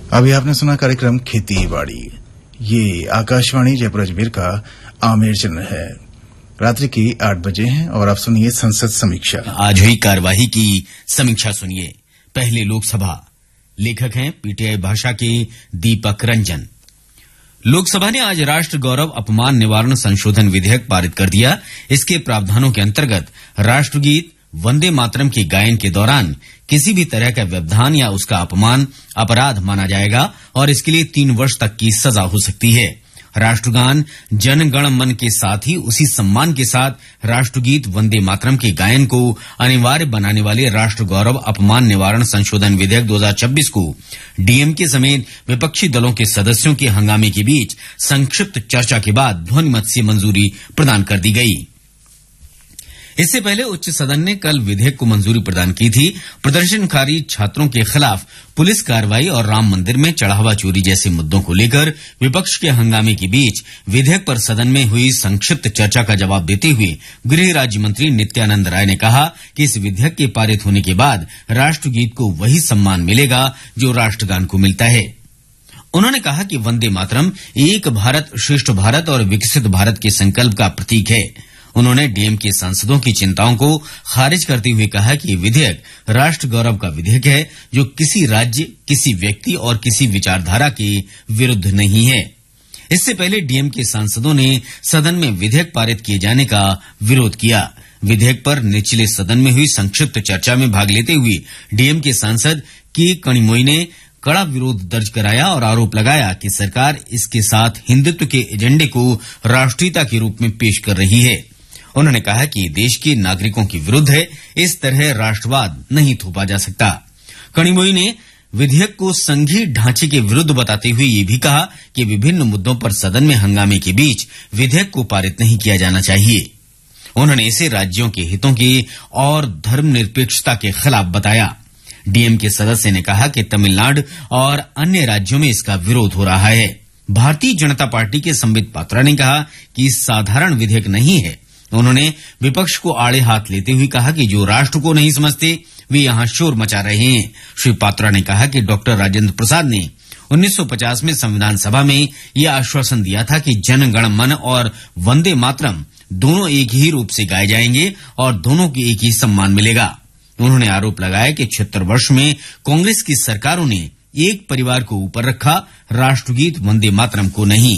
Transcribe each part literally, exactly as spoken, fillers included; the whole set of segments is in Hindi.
अभी आपने सुना कार्यक्रम खेती बाड़ी। ये आकाशवाणी जयपुर अजमेर का आमेर चैनल है। रात्रि की आठ बजे हैं और आप सुनिए संसद समीक्षा। आज हुई कार्यवाही की समीक्षा सुनिए। पहले लोकसभा, लेखक हैं पीटीआई भाषा के दीपक रंजन। लोकसभा ने आज राष्ट्र गौरव अपमान निवारण संशोधन विधेयक पारित कर दिया। इसके प्रावधानों के अंतर्गत राष्ट्रगीत वंदे मातरम के गायन के दौरान किसी भी तरह का व्यवधान या उसका अपमान अपराध माना जाएगा और इसके लिए तीन वर्ष तक की सजा हो सकती है। राष्ट्रगान जन गण मन के साथ ही उसी सम्मान के साथ राष्ट्रगीत वंदे मातरम के गायन को अनिवार्य बनाने वाले राष्ट्र गौरव अपमान निवारण संशोधन विधेयक दो हज़ार छब्बीस को डीएमके समेत विपक्षी दलों के सदस्यों के हंगामे के बीच संक्षिप्त चर्चा के बाद ध्वनिमत से मंजूरी प्रदान कर दी गई। इससे पहले उच्च सदन ने कल विधेयक को मंजूरी प्रदान की थी। प्रदर्शनकारी छात्रों के खिलाफ पुलिस कार्रवाई और राम मंदिर में चढ़ावा चोरी जैसे मुद्दों को लेकर विपक्ष के हंगामे के बीच विधेयक पर सदन में हुई संक्षिप्त चर्चा का जवाब देते हुए गृह राज्य मंत्री नित्यानंद राय ने कहा कि इस विधेयक के पारित होने के बाद राष्ट्रगीत को वही सम्मान मिलेगा जो राष्ट्रगान को मिलता है। उन्होंने कहा कि वंदे मातरम एक भारत श्रेष्ठ भारत और विकसित भारत के संकल्प का प्रतीक है। उन्होंने डीएमके सांसदों की चिंताओं को खारिज करते हुए कहा कि ये विधेयक राष्ट्र गौरव का विधेयक है जो किसी राज्य, किसी व्यक्ति और किसी विचारधारा के विरुद्ध नहीं है। इससे पहले डीएमके सांसदों ने सदन में विधेयक पारित किए जाने का विरोध किया। विधेयक पर निचले सदन में हुई संक्षिप्त चर्चा में भाग लेते हुए डीएमके सांसद के कनिमोई ने कड़ा विरोध दर्ज कराया और आरोप लगाया कि सरकार इसके साथ हिंदुत्व के एजेंडे को राष्ट्रीयता के रूप में पेश कर रही है। उन्होंने कहा कि देश के नागरिकों के विरुद्ध है, इस तरह राष्ट्रवाद नहीं थोपा जा सकता। कनिमोई ने विधेयक को संघीय ढांचे के विरुद्ध बताते हुए ये भी कहा कि विभिन्न मुद्दों पर सदन में हंगामे के बीच विधेयक को पारित नहीं किया जाना चाहिए। उन्होंने इसे राज्यों के हितों की और धर्मनिरपेक्षता के खिलाफ बताया। डीएमके सदस्य ने कहा कि तमिलनाडु और अन्य राज्यों में इसका विरोध हो रहा है। भारतीय जनता पार्टी के संबित पात्रा ने कहा कि साधारण विधेयक नहीं है। उन्होंने विपक्ष को आड़े हाथ लेते हुए कहा कि जो राष्ट्र को नहीं समझते वे यहां शोर मचा रहे हैं। श्री पात्रा ने कहा कि डॉक्टर राजेंद्र प्रसाद ने उन्नीस सौ पचास में संविधान सभा में यह आश्वासन दिया था कि जन गण मन और वंदे मातरम दोनों एक ही रूप से गाए जाएंगे और दोनों को एक ही सम्मान मिलेगा। उन्होंने आरोप लगाया कि छिहत्तर वर्ष में कांग्रेस की सरकारों ने एक परिवार को ऊपर रखा, राष्ट्रगीत वंदे मातरम को नहीं।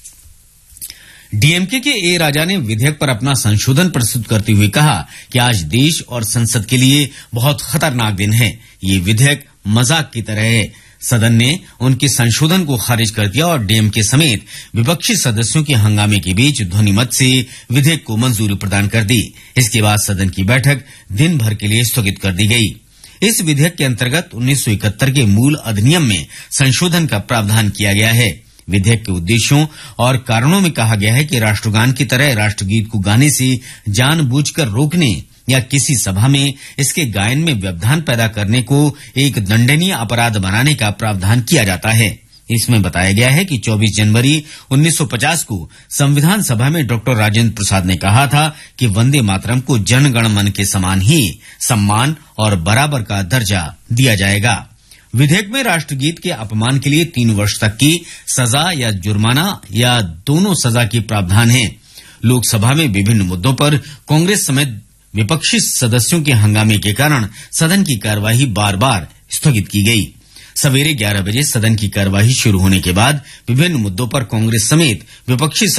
डीएमके के ए राजा ने विधेयक पर अपना संशोधन प्रस्तुत करते हुए कहा कि आज देश और संसद के लिए बहुत खतरनाक दिन है। ये विधेयक मजाक की तरह है। सदन ने उनके संशोधन को खारिज कर दिया और डीएमके समेत विपक्षी सदस्यों के हंगामे के बीच ध्वनिमत से विधेयक को मंजूरी प्रदान कर दी। इसके बाद सदन की बैठक दिन भर के लिए स्थगित कर दी गई। इस विधेयक के अंतर्गत उन्नीस सौ इकहत्तर के मूल अधिनियम में संशोधन का प्रावधान किया गया है। विधेयक के उद्देश्यों और कारणों में कहा गया है कि राष्ट्रगान की तरह राष्ट्रगीत को गाने से जानबूझकर रोकने या किसी सभा में इसके गायन में व्यवधान पैदा करने को एक दंडनीय अपराध बनाने का प्रावधान किया जाता है। इसमें बताया गया है कि चौबीस जनवरी उन्नीस सौ पचास को संविधान सभा में डॉक्टर राजेंद्र प्रसाद ने कहा था कि वंदे मातरम को जन गण मन के समान ही सम्मान और बराबर का दर्जा दिया जाएगा। विधेयक में राष्ट्रगीत के अपमान के लिए तीन वर्ष तक की सजा या जुर्माना या दोनों सजा के प्रावधान है। लोकसभा में विभिन्न मुद्दों पर कांग्रेस समेत विपक्षी सदस्यों के हंगामे के कारण सदन की कार्यवाही बार बार स्थगित की गई। सवेरे ग्यारह बजे सदन की कार्यवाही शुरू होने के बाद विभिन्न मुद्दों पर कांग्रेस समेत विपक्षी